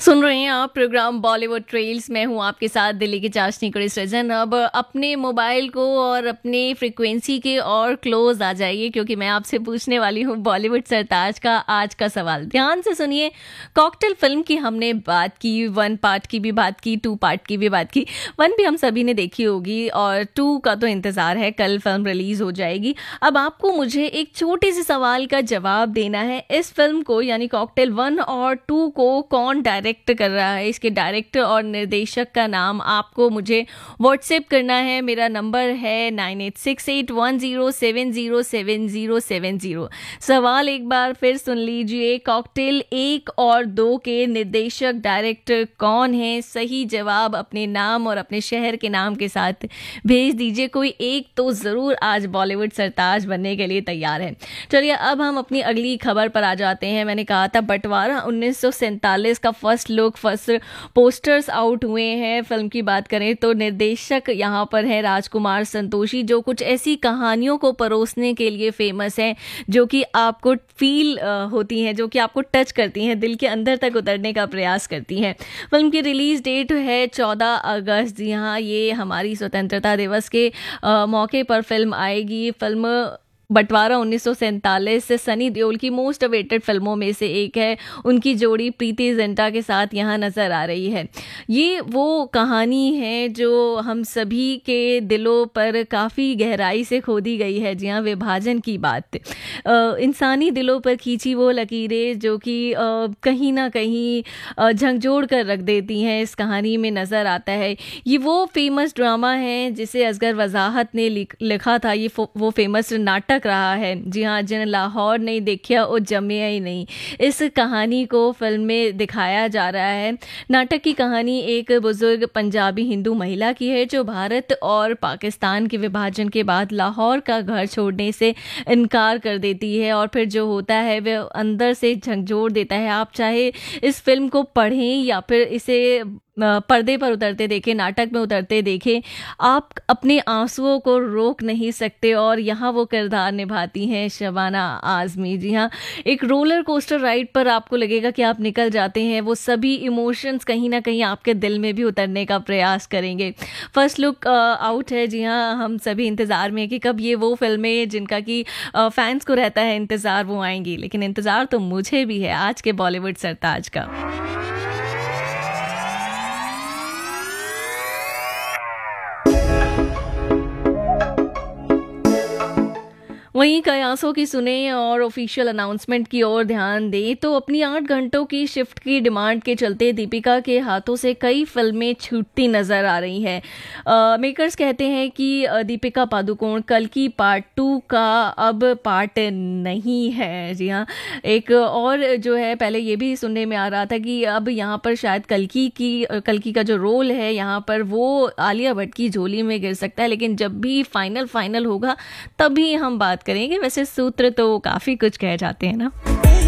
सुन रहे हैं आप प्रोग्राम बॉलीवुड ट्रेल्स। मैं हूं आपके साथ दिल्ली की चाशनी कड़ी सृजन। अब अपने मोबाइल को और अपने फ्रीक्वेंसी के और क्लोज आ जाइए, क्योंकि मैं आपसे पूछने वाली हूं बॉलीवुड सरताज का आज का सवाल। ध्यान से सुनिए। कॉकटेल फिल्म की हमने बात की, 1 पार्ट की भी बात की, 2 पार्ट की भी बात की। 1 भी हम सभी ने देखी होगी और 2 का तो इंतजार है, कल फिल्म रिलीज हो जाएगी। अब आपको मुझे एक छोटे से सवाल का जवाब देना है। इस फिल्म को यानी कॉकटेल 1 और 2 को कौन डायरेक्ट कर रहा है? इसके डायरेक्टर और निर्देशक का नाम आपको मुझे व्हाट्सएप करना है। मेरा नंबर है 986810707070। सवाल एक बार फिर सुन लीजिए। कॉकटेल 1 और 2 के निर्देशक डायरेक्टर कौन है? सही जवाब अपने नाम और अपने शहर के नाम के साथ भेज दीजिए। कोई एक तो जरूर आज बॉलीवुड सरताज बनने के लिए तैयार है। चलिए अब हम अपनी अगली खबर पर आ जाते हैं। मैंने कहा था बंटवारा 1947 का फर्स्ट पोस्टर्स आउट हुए हैं। फिल्म की बात करें तो निर्देशक यहाँ पर है राजकुमार संतोषी, जो कुछ ऐसी कहानियों को परोसने के लिए फेमस है जो कि आपको फील होती हैं, जो कि आपको टच करती हैं, दिल के अंदर तक उतरने का प्रयास करती हैं। फिल्म की रिलीज डेट है 14 अगस्त। जी हाँ, ये हमारी स्वतंत्रता दिवस के मौके पर फिल्म आएगी। फिल्म बंटवारा 1947 से सनी देओल की मोस्ट अवेटेड फिल्मों में से एक है। उनकी जोड़ी प्रीति जिंटा के साथ यहाँ नजर आ रही है। ये वो कहानी है जो हम सभी के दिलों पर काफ़ी गहराई से खोदी गई है। जी हाँ, विभाजन की बात, इंसानी दिलों पर खींची वो लकीरें जो कि कहीं ना कहीं झकझोर कर रख देती हैं, इस कहानी में नज़र आता है। ये वो फेमस ड्रामा है जिसे असगर वजाहत ने लिखा था। ये वो फेमस नाटक रहा है। जी हाँ, जिन लाहौर नहीं देखा वो जमिया ही नहीं, इस कहानी को फिल्म में दिखाया जा रहा है। नाटक की कहानी एक बुजुर्ग पंजाबी हिंदू महिला की है जो भारत और पाकिस्तान के विभाजन के बाद लाहौर का घर छोड़ने से इनकार कर देती है, और फिर जो होता है वह अंदर से झकझोर देता है। आप चाहे इस फिल्म को पढ़ें या फिर इसे पर्दे पर उतरते देखें, नाटक में उतरते देखें, आप अपने आंसुओं को रोक नहीं सकते। और यहाँ वो किरदार निभाती हैं शबाना आज़मी। जी हाँ, एक रोलर कोस्टर राइड पर आपको लगेगा कि आप निकल जाते हैं। वो सभी इमोशंस कहीं ना कहीं आपके दिल में भी उतरने का प्रयास करेंगे। फर्स्ट लुक आउट है। जी हाँ, हम सभी इंतज़ार में कि कब ये वो फिल्में जिनका कि फैंस को रहता है इंतज़ार, वो आएंगी। लेकिन इंतज़ार तो मुझे भी है आज के बॉलीवुड सरताज का। वहीं कयासों की सुने और ऑफिशियल अनाउंसमेंट की ओर ध्यान दें तो अपनी 8 घंटों की शिफ्ट की डिमांड के चलते दीपिका के हाथों से कई फिल्में छूटती नजर आ रही हैं। मेकर्स कहते हैं कि दीपिका पादुकोण कल्कि पार्ट 2 का अब पार्ट नहीं है। जी हाँ, एक और जो है, पहले ये भी सुनने में आ रहा था कि अब यहाँ पर शायद कल्कि का जो रोल है यहाँ पर वो आलिया भट्ट की झोली में गिर सकता है। लेकिन जब भी फाइनल होगा तभी हम बात करेंगे। वैसे सूत्र तो काफ़ी कुछ कह जाते हैं ना।